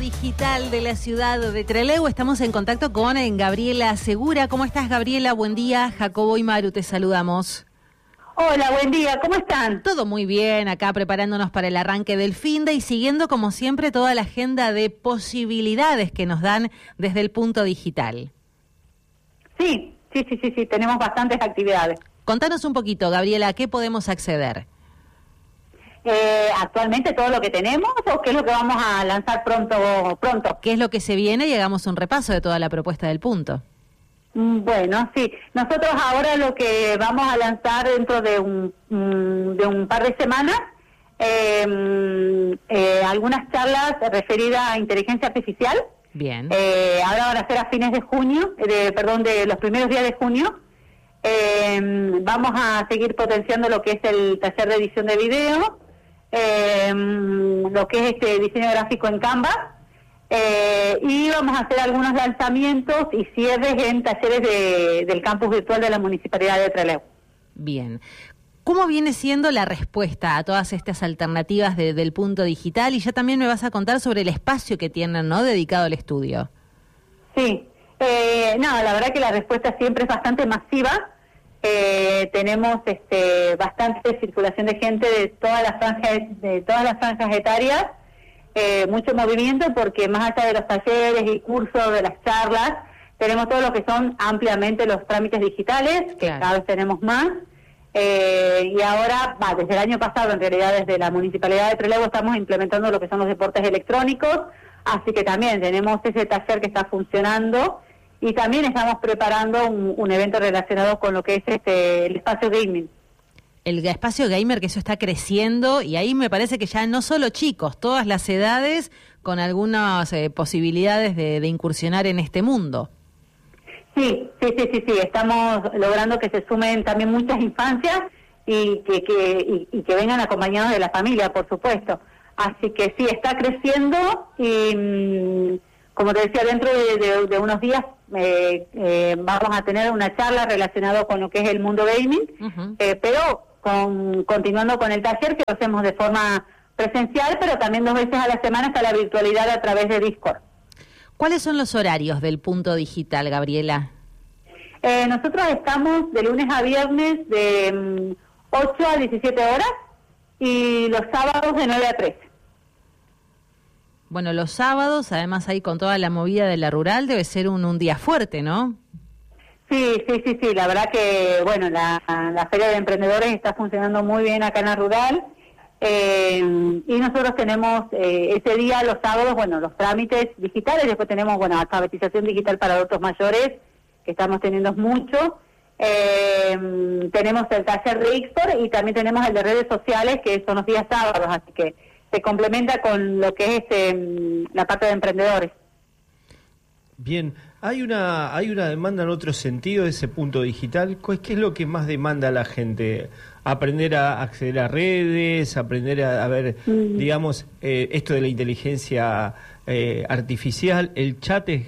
digital de la ciudad de Trelew. Estamos en contacto con Gabriela Segura. ¿Cómo estás, Gabriela? Buen día. Jacobo y Maru, te saludamos. Hola, buen día. ¿Cómo están? Todo muy bien, acá preparándonos para el arranque del finde y siguiendo, como siempre, toda la agenda de posibilidades que nos dan desde el punto digital. Sí, tenemos bastantes actividades. Contanos un poquito, Gabriela, ¿a qué podemos acceder? Actualmente todo lo que tenemos o qué es lo que vamos a lanzar pronto. ¿Qué es lo que se viene? Y hagamos un repaso de toda la propuesta del punto. Bueno, sí. Nosotros ahora lo que vamos a lanzar dentro de un par de semanas, algunas charlas referidas a inteligencia artificial. Bien. Ahora van a ser a fines de junio, de los primeros días de junio. Vamos a seguir potenciando lo que es el taller de edición de video, lo que es diseño gráfico en Canva, y vamos a hacer algunos lanzamientos y cierres en talleres del campus virtual de la Municipalidad de Trelew. Bien. ¿Cómo viene siendo la respuesta a todas estas alternativas del punto digital? Y ya también me vas a contar sobre el espacio que tienen, ¿no?, dedicado al estudio. Sí. La verdad que la respuesta siempre es bastante masiva. Tenemos bastante circulación de gente de todas las franjas etarias, mucho movimiento, porque más allá de los talleres y cursos, de las charlas, tenemos todo lo que son ampliamente los trámites digitales, que cada vez tenemos más. Y ahora, desde el año pasado, en realidad desde la Municipalidad de Trelew estamos implementando lo que son los deportes electrónicos, así que también tenemos ese taller que está funcionando. Y también estamos preparando un evento relacionado con lo que es el espacio gaming. El espacio gamer, que eso está creciendo, y ahí me parece que ya no solo chicos, todas las edades, con algunas posibilidades de incursionar en este mundo. Sí, estamos logrando que se sumen también muchas infancias y que vengan acompañados de la familia, por supuesto. Así que sí, está creciendo y... como te decía, dentro de unos días vamos a tener una charla relacionada con lo que es el mundo gaming, pero continuando con el taller, que lo hacemos de forma presencial, pero también 2 veces a la semana está la virtualidad a través de Discord. ¿Cuáles son los horarios del punto digital, Gabriela? Nosotros estamos de lunes a viernes de 8 a 17 horas y los sábados de 9 a 13. Bueno, los sábados, además ahí con toda la movida de la rural, debe ser un día fuerte, ¿no? Sí, la verdad que, bueno, la Feria de Emprendedores está funcionando muy bien acá en la rural, y nosotros tenemos ese día, los sábados, bueno, los trámites digitales, después tenemos, bueno, alfabetización digital para adultos mayores, que estamos teniendo mucho, tenemos el taller de Ixtor y también tenemos el de redes sociales, que son los días sábados, así que se complementa con lo que es la parte de emprendedores. Bien, hay una demanda en otro sentido de ese punto digital. ¿Qué es lo que más demanda la gente? Aprender a acceder a redes, aprender a ver, digamos, esto de la inteligencia artificial, el chat es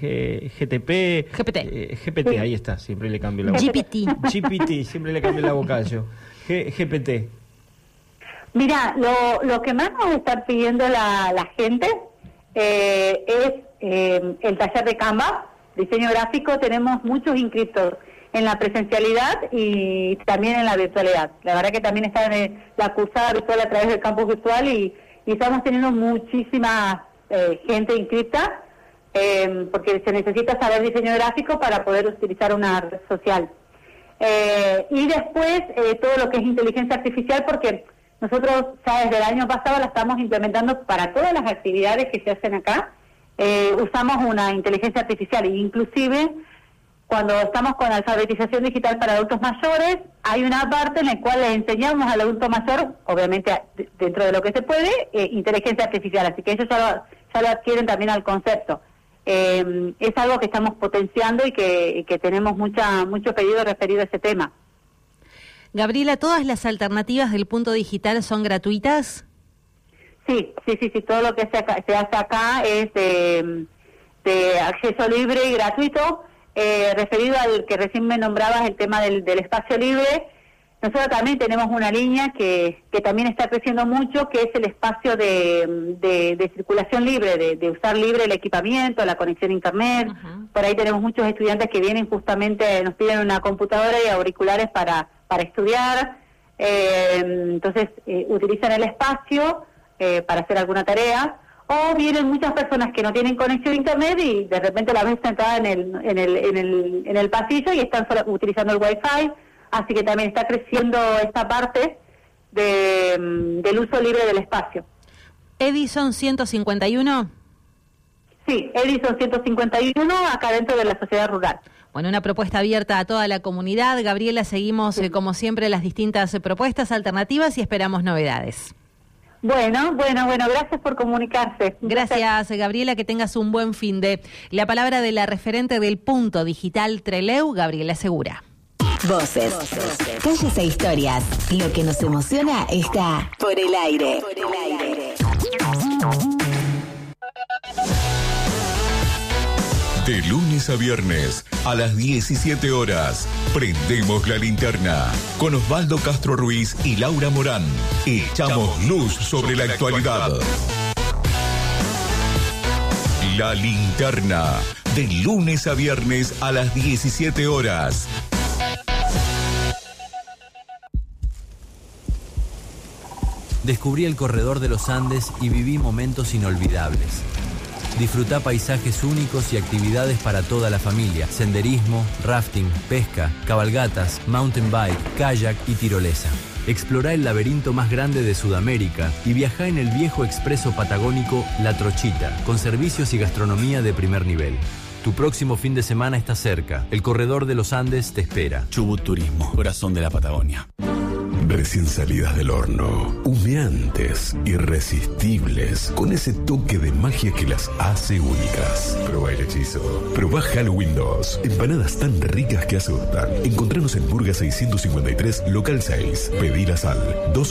GPT, ahí está, siempre le cambio la vocal. GPT, siempre le cambio la vocal yo. GPT. Mira, lo que más nos está pidiendo la gente es el taller de Canva, diseño gráfico. Tenemos muchos inscritos en la presencialidad y también en la virtualidad. La verdad que también está en la cursada virtual a través del campus virtual y estamos teniendo muchísima gente inscrita, porque se necesita saber diseño gráfico para poder utilizar una red social. Y después todo lo que es inteligencia artificial, porque nosotros ya desde el año pasado la estamos implementando para todas las actividades que se hacen acá. Usamos una inteligencia artificial, e inclusive cuando estamos con alfabetización digital para adultos mayores, hay una parte en la cual le enseñamos al adulto mayor, obviamente dentro de lo que se puede, inteligencia artificial, así que ellos ya lo adquieren también al concepto. Es algo que estamos potenciando y que tenemos mucho pedido referido a ese tema. Gabriela, ¿todas las alternativas del punto digital son gratuitas? Sí, todo lo que se hace acá es de acceso libre y gratuito. Referido al que recién me nombrabas, el tema del espacio libre, Nosotros también tenemos una línea que también está creciendo mucho, que es el espacio de circulación libre, de usar libre el equipamiento, la conexión a internet. Uh-huh. Por ahí tenemos muchos estudiantes que vienen justamente, nos piden una computadora y auriculares para estudiar. Entonces utilizan el espacio para hacer alguna tarea, o vienen muchas personas que no tienen conexión a internet y de repente la ves sentada en el pasillo y están utilizando el Wi-Fi. Así que también está creciendo esta parte del uso libre del espacio. ¿Edison 151? Sí, Edison 151, acá dentro de la sociedad rural. Bueno, una propuesta abierta a toda la comunidad. Gabriela, seguimos como siempre las distintas propuestas, alternativas y esperamos novedades. Bueno, gracias por comunicarse. Gracias, Gabriela, que tengas un buen fin de. La palabra de la referente del Punto Digital Trelew, Gabriela Segura. Voces, calles e historias. Lo que nos emociona está por el aire. De lunes a viernes, a las 17 horas, prendemos la linterna con Osvaldo Castro Ruiz y Laura Morán. Echamos luz sobre la actualidad. La linterna, de lunes a viernes a las 17 horas. Descubrí el corredor de los Andes y viví momentos inolvidables. Disfrutá paisajes únicos y actividades para toda la familia. Senderismo, rafting, pesca, cabalgatas, mountain bike, kayak y tirolesa. Explorá el laberinto más grande de Sudamérica y viajá en el viejo expreso patagónico La Trochita, con servicios y gastronomía de primer nivel. Tu próximo fin de semana está cerca. El corredor de los Andes te espera. Chubut Turismo, corazón de la Patagonia. Recién salidas del horno, humeantes, irresistibles, con ese toque de magia que las hace únicas. Probá el hechizo. Probá Halloween 2. Empanadas tan ricas que asustan. Encontranos en Burga 653, local 6. Pedilas al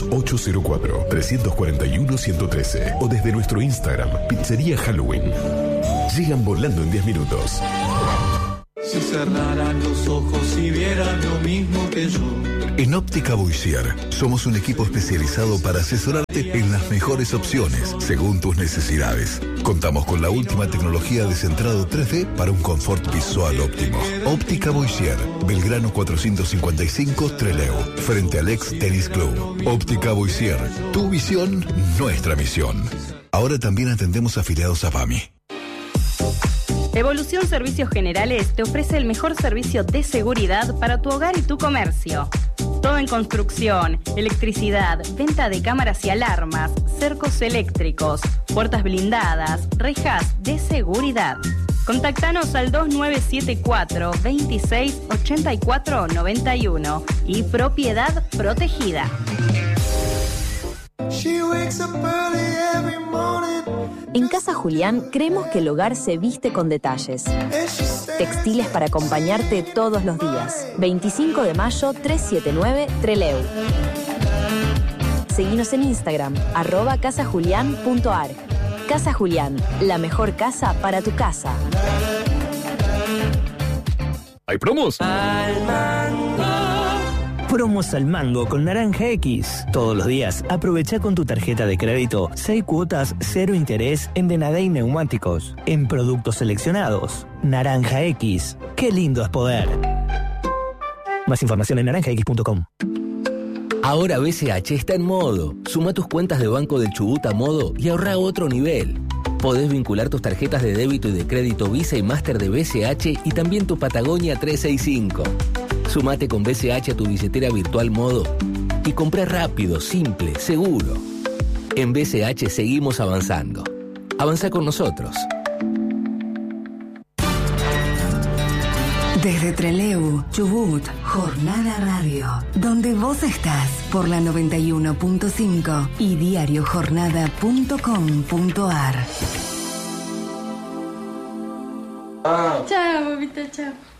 2804-341-113 o desde nuestro Instagram, Pizzería Halloween. Llegan volando en 10 minutos. Si cerraran los ojos y vieran lo mismo que yo. En Óptica Boissier somos un equipo especializado para asesorarte en las mejores opciones según tus necesidades. Contamos con la última tecnología de centrado 3D para un confort visual óptimo. Óptica Boissier, Belgrano 455 Trelew, frente al ex Tennis Club. Óptica Boissier, tu visión, nuestra misión. Ahora también atendemos afiliados a PAMI. Evolución Servicios Generales te ofrece el mejor servicio de seguridad para tu hogar y tu comercio. Todo en construcción, electricidad, venta de cámaras y alarmas, cercos eléctricos, puertas blindadas, rejas de seguridad. Contactanos al 2974 26 84 91 y Propiedad Protegida. En Casa Julián creemos que el hogar se viste con detalles. Textiles para acompañarte todos los días. 25 de mayo 379 Trelew. Seguinos en Instagram, @casajulian.ar. Casa Julián, la mejor casa para tu casa. ¿Hay promos? Promos al mango con Naranja X. Todos los días aprovecha con tu tarjeta de crédito 6 cuotas 0 interés en Denadey Neumáticos. En productos seleccionados. Naranja X. ¡Qué lindo es poder! Más información en naranjax.com. Ahora BCH está en modo. Suma tus cuentas de Banco del Chubut a modo y ahorra a otro nivel. Podés vincular tus tarjetas de débito y de crédito Visa y Master de BCH y también tu Patagonia 365. Sumate con BCH a tu billetera virtual Modo y comprá rápido, simple, seguro. En BCH seguimos avanzando. Avanza con nosotros. Desde Trelew, Chubut, Jornada Radio, donde vos estás por la 91.5 y diariojornada.com.ar. Chao, mamita, chao.